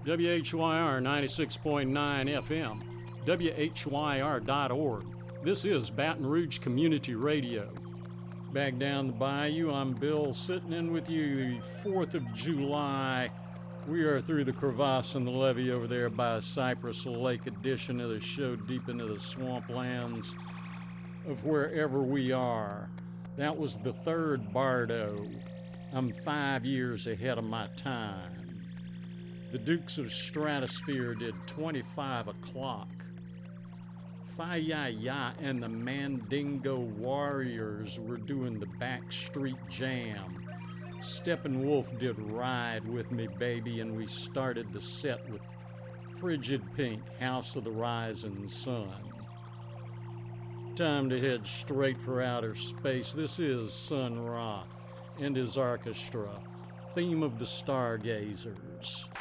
WHYR 96.9 FM, WHYR.org. This is Baton Rouge Community Radio. Back down the bayou, I'm Bill, sitting in with you the 4th of July. We are through the crevasse and the levee over there by Cypress Lake edition of the show, deep into the swamplands of wherever we are. That was the third Bardo. I'm 5 years ahead of my time. The Dukes of Stratosphere did 25 o'clock. Fi-Ya-Ya and the Mandingo Warriors were doing the Backstreet Jam. Steppenwolf did Ride With Me Baby, and we started the set with Frigid Pink, House of the Rising Sun. Time to head straight for outer space. This is Sun Ra and his orchestra, theme of the Stargazers.